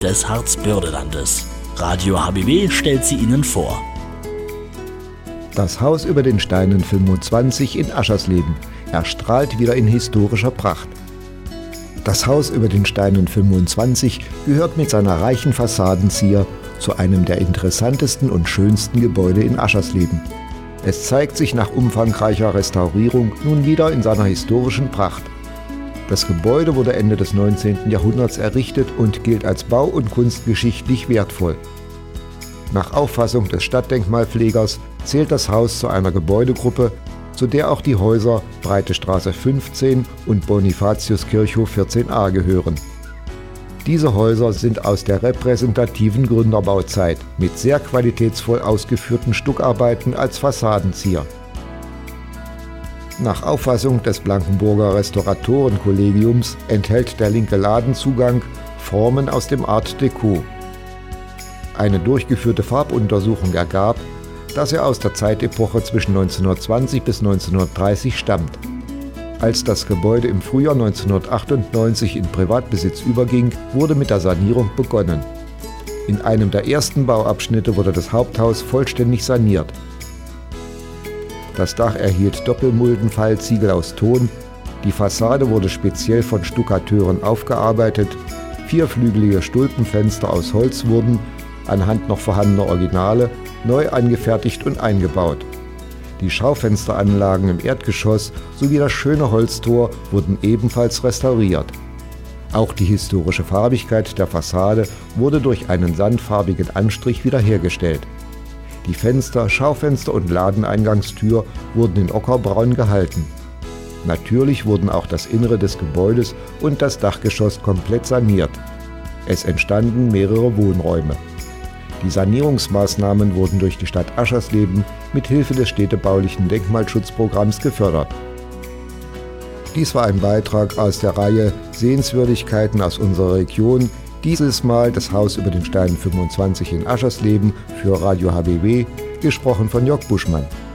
des Harzbördelandes. Radio HBW stellt sie Ihnen vor. Das Haus über den Steinen 25 in Aschersleben erstrahlt wieder in historischer Pracht. Das Haus über den Steinen 25 gehört mit seiner reichen Fassadenzier zu einem der interessantesten und schönsten Gebäude in Aschersleben. Es zeigt sich nach umfangreicher Restaurierung nun wieder in seiner historischen Pracht. Das Gebäude wurde Ende des 19. Jahrhunderts errichtet und gilt als bau- und kunstgeschichtlich wertvoll. Nach Auffassung des Stadtdenkmalpflegers zählt das Haus zu einer Gebäudegruppe, zu der auch die Häuser Breite Straße 15 und Bonifatiuskirchhof 14a gehören. Diese Häuser sind aus der repräsentativen Gründerbauzeit mit sehr qualitätsvoll ausgeführten Stuckarbeiten als Fassadenzieher. Nach Auffassung des Blankenburger Restauratorenkollegiums enthält der linke Ladenzugang Formen aus dem Art Deco. Eine durchgeführte Farbuntersuchung ergab, dass er aus der Zeitepoche zwischen 1920 bis 1930 stammt. Als das Gebäude im Frühjahr 1998 in Privatbesitz überging, wurde mit der Sanierung begonnen. In einem der ersten Bauabschnitte wurde das Haupthaus vollständig saniert. Das Dach erhielt Doppelmuldenfallziegel aus Ton, die Fassade wurde speziell von Stuckateuren aufgearbeitet, vierflügelige Stulpenfenster aus Holz wurden, anhand noch vorhandener Originale, neu angefertigt und eingebaut. Die Schaufensteranlagen im Erdgeschoss sowie das schöne Holztor wurden ebenfalls restauriert. Auch die historische Farbigkeit der Fassade wurde durch einen sandfarbigen Anstrich wiederhergestellt. Die Fenster, Schaufenster und Ladeneingangstür wurden in ockerbraun gehalten. Natürlich wurden auch das Innere des Gebäudes und das Dachgeschoss komplett saniert. Es entstanden mehrere Wohnräume. Die Sanierungsmaßnahmen wurden durch die Stadt Aschersleben mit Hilfe des städtebaulichen Denkmalschutzprogramms gefördert. Dies war ein Beitrag aus der Reihe Sehenswürdigkeiten aus unserer Region, dieses Mal das Haus über den Steinen 25 in Aschersleben für Radio HBW, gesprochen von Jörg Buschmann.